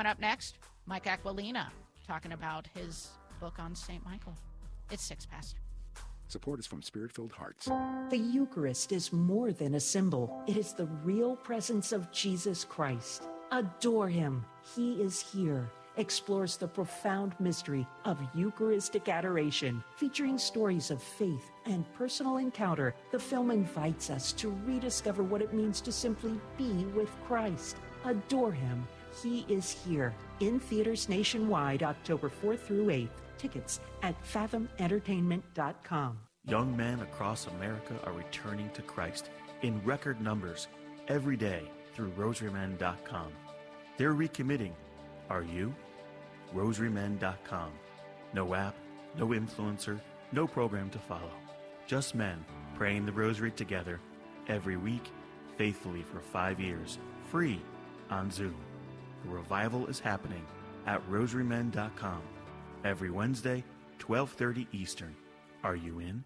up next, Mike Aquilina talking about his book on St. Michael. It's 6 past. Support is from Spirit-Filled Hearts. The Eucharist is more than a symbol. It is the real presence of Jesus Christ. Adore him. He is here. Explores the profound mystery of Eucharistic adoration, featuring stories of faith and personal encounter. The film invites us to rediscover what it means to simply be with Christ. Adore him. He is here. In theaters nationwide, October 4th through 8th. Tickets at fathomentertainment.com. Young men across America are returning to Christ in record numbers every day through rosarymen.com. They're recommitting. Are you? rosarymen.com. No app, no influencer, no program to follow. Just men praying the rosary together every week, faithfully for 5 years, free on Zoom. The revival is happening at rosarymen.com. Every Wednesday, 12:30 Eastern. Are you in?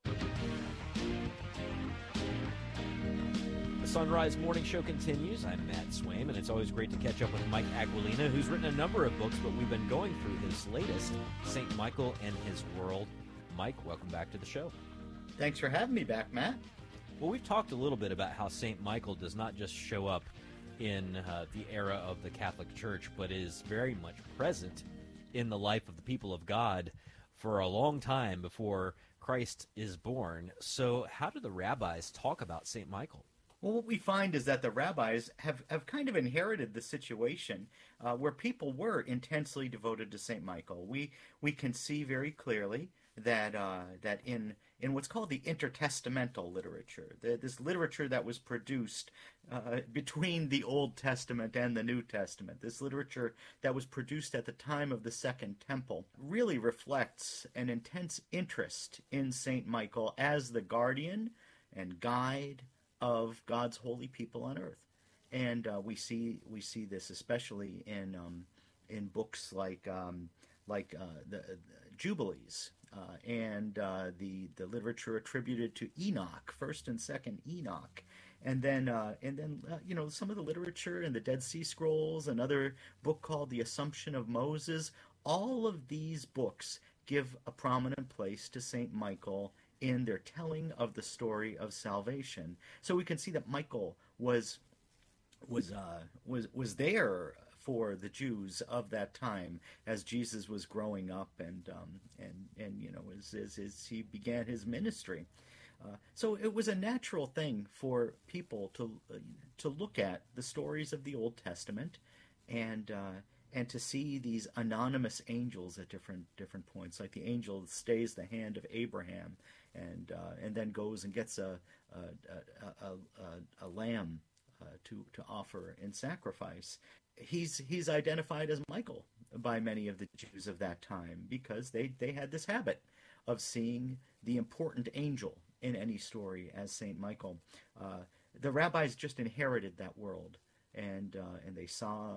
The Sunrise Morning Show continues. I'm Matt Swaim, and it's always great to catch up with Mike Aquilina, who's written a number of books, but we've been going through his latest, St. Michael and His World. Mike, welcome back to the show. Thanks for having me back, Matt. Well, we've talked a little bit about how St. Michael does not just show up in the era of the Catholic Church, but is very much present in the life of the people of God for a long time before Christ is born. So how do the rabbis talk about St. Michael? Well, what we find is that the rabbis have kind of inherited the situation where people were intensely devoted to St. Michael. We can see very clearly that in what's called the intertestamental literature, this literature that was produced between the Old Testament and the New Testament, this literature that was produced at the time of the Second Temple, really reflects an intense interest in St. Michael as the guardian and guide of God's holy people on earth. And we see this especially in books like the Jubilees, and the literature attributed to Enoch, first and second Enoch, and then some of the literature in the Dead Sea Scrolls, another book called The Assumption of Moses. All of these books give a prominent place to Saint Michael in their telling of the story of salvation. So we can see that Michael was there for the Jews of that time as Jesus was growing up and as he began his ministry. So it was a natural thing for people to look at the stories of the Old Testament and to see these anonymous angels at different points, like the angel that stays the hand of Abraham and then goes and gets a lamb to offer in sacrifice. He's identified as Michael by many of the Jews of that time because they had this habit of seeing the important angel in any story as Saint Michael. The rabbis just inherited that world, and they saw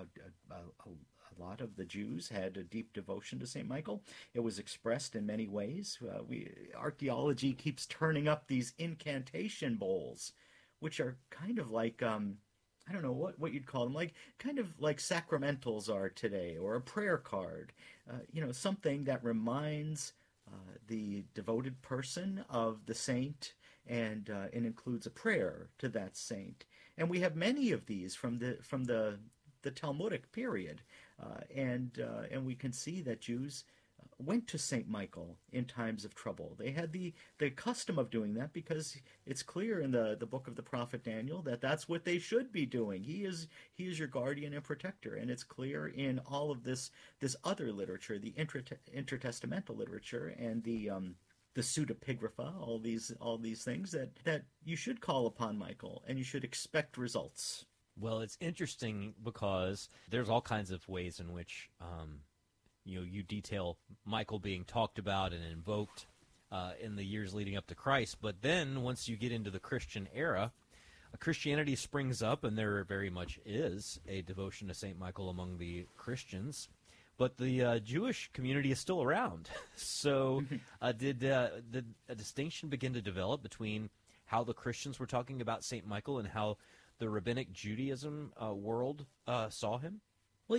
a lot of the Jews had a deep devotion to Saint Michael. It was expressed in many ways. Archaeology keeps turning up these incantation bowls, which are kind of like I don't know what you'd call them, like kind of like sacramentals are today, or a prayer card, something that reminds the devoted person of the saint, and it includes a prayer to that saint. And we have many of these from the Talmudic period, and we can see that Jews went to Saint Michael in times of trouble. They had the custom of doing that because it's clear in the book of the prophet Daniel that that's what they should be doing. He is your guardian and protector, and it's clear in all of this other literature, the intertestamental literature and the pseudepigrapha, all these things that you should call upon Michael and you should expect results. Well, it's interesting because there's all kinds of ways in which you detail Michael being talked about and invoked in the years leading up to Christ. But then once you get into the Christian era, Christianity springs up, and there very much is a devotion to St. Michael among the Christians. But the Jewish community is still around. So did a distinction begin to develop between how the Christians were talking about St. Michael and how the Rabbinic Judaism world saw him?